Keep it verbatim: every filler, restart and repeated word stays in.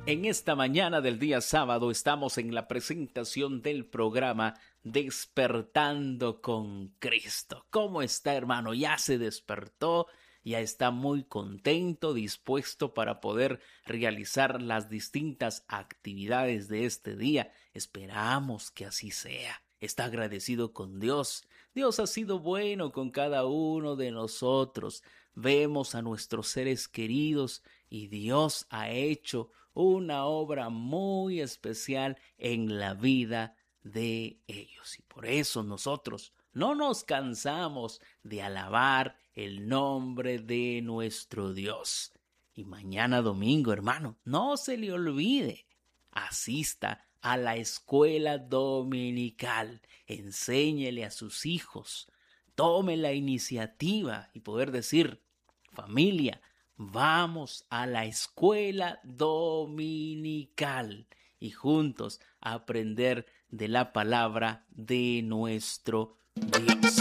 En esta mañana del día sábado estamos en la presentación del programa Despertando con Cristo. ¿Cómo está, hermano? ¿Ya se despertó? ¿Ya está muy contento, dispuesto para poder realizar las distintas actividades de este día? Esperamos que así sea. Está agradecido con Dios. Dios ha sido bueno con cada uno de nosotros. Vemos a nuestros seres queridos y Dios ha hecho una obra muy especial en la vida de ellos. Y por eso nosotros no nos cansamos de alabar el nombre de nuestro Dios. Y mañana domingo, hermano, no se le olvide, asista a la escuela dominical, enséñele a sus hijos, tome la iniciativa y poder decir: familia, vamos a la escuela dominical y juntos aprender de la palabra de nuestro Dios.